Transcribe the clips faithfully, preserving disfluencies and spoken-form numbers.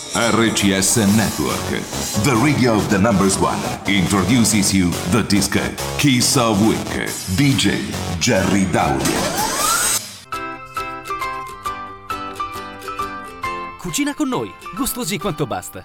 R C S Network, the radio of the numbers one, introduces you the disc Kiss of Week, D J Jerry Daudio. Cucina con noi, gustosi quanto basta.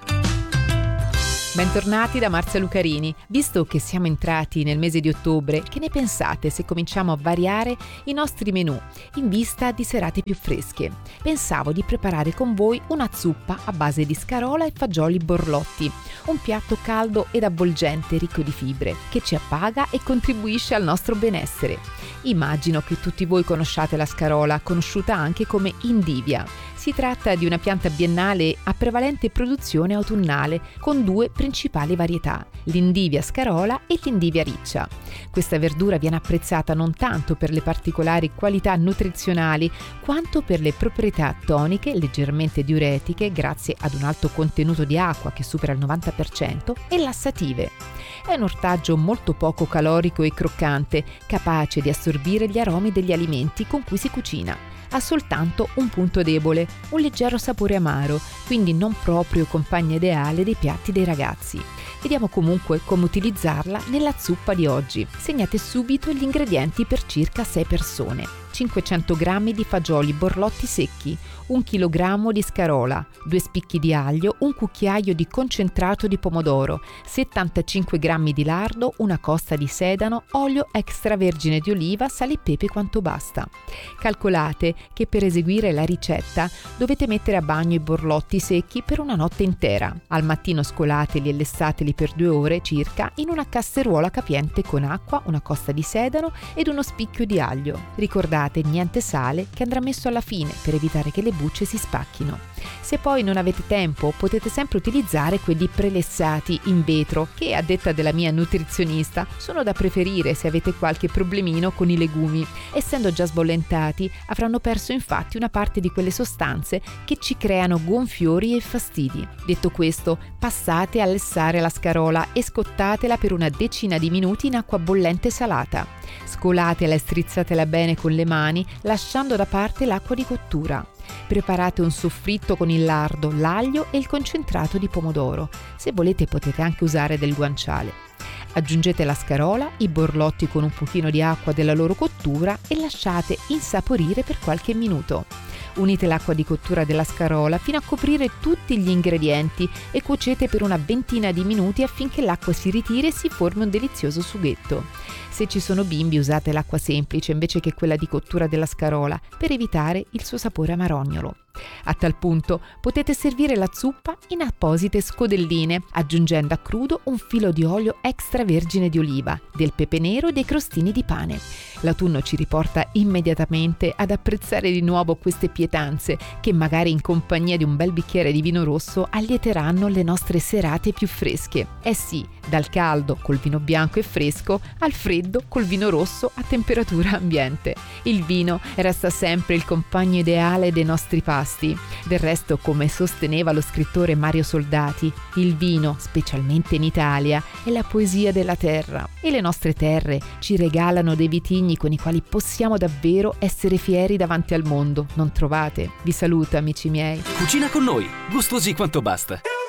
Bentornati da Marzia Lucarini. Visto che siamo entrati nel mese di ottobre, che ne pensate se cominciamo a variare i nostri menù in vista di serate più fresche? Pensavo di preparare con voi una zuppa a base di scarola e fagioli borlotti, un piatto caldo ed avvolgente ricco di fibre che ci appaga e contribuisce al nostro benessere. Immagino che tutti voi conosciate la scarola, conosciuta anche come indivia. Si tratta di una pianta biennale a prevalente produzione autunnale con due principali varietà, l'indivia scarola e l'indivia riccia. Questa verdura viene apprezzata non tanto per le particolari qualità nutrizionali quanto per le proprietà toniche leggermente diuretiche grazie ad un alto contenuto di acqua che supera il novanta per cento e lassative. È un ortaggio molto poco calorico e croccante, capace di assorbire gli aromi degli alimenti con cui si cucina. Ha soltanto un punto debole, un leggero sapore amaro, quindi non proprio compagna ideale dei piatti dei ragazzi. Vediamo comunque come utilizzarla nella zuppa di oggi. Segnate subito gli ingredienti per circa sei persone. cinquecento grammi di fagioli borlotti secchi, un chilogrammo di scarola, due spicchi di aglio, un cucchiaio di concentrato di pomodoro, settantacinque grammi di lardo, una costa di sedano, olio extravergine di oliva, sale e pepe quanto basta. Calcolate che per eseguire la ricetta dovete mettere a bagno i borlotti secchi per una notte intera. Al mattino scolateli e lessateli per due ore circa in una casseruola capiente con acqua, una costa di sedano ed uno spicchio di aglio. Ricordate niente sale che andrà messo alla fine per evitare che le bucce si spacchino. Se poi non avete tempo potete sempre utilizzare quelli prelessati in vetro che, a detta della mia nutrizionista, sono da preferire se avete qualche problemino con i legumi. Essendo già sbollentati avranno perso infatti una parte di quelle sostanze che ci creano gonfiori e fastidi. Detto questo, passate a lessare la scarola e scottatela per una decina di minuti in acqua bollente salata. Scolatela e strizzatela bene con le mani lasciando da parte l'acqua di cottura. Preparate un soffritto con il lardo, l'aglio e il concentrato di pomodoro. Se volete potete anche usare del guanciale. Aggiungete la scarola, i borlotti con un pochino di acqua della loro cottura e lasciate insaporire per qualche minuto. Unite l'acqua di cottura della scarola fino a coprire tutti gli ingredienti e cuocete per una ventina di minuti affinché l'acqua si ritiri e si formi un delizioso sughetto. Se ci sono bimbi usate l'acqua semplice invece che quella di cottura della scarola per evitare il suo sapore amarognolo. A tal punto potete servire la zuppa in apposite scodelline, aggiungendo a crudo un filo di olio extravergine di oliva, del pepe nero e dei crostini di pane. L'autunno ci riporta immediatamente ad apprezzare di nuovo queste pietanze che magari in compagnia di un bel bicchiere di vino rosso allieteranno le nostre serate più fresche. Eh sì, dal caldo col vino bianco e fresco al freddo col vino rosso a temperatura ambiente. Il vino resta sempre il compagno ideale dei nostri pasti. Del resto, come sosteneva lo scrittore Mario Soldati, il vino, specialmente in Italia, è la poesia della terra e le nostre terre ci regalano dei vitigni con i quali possiamo davvero essere fieri davanti al mondo, non trovate? Vi saluto amici miei. Cucina con noi, gustosi quanto basta.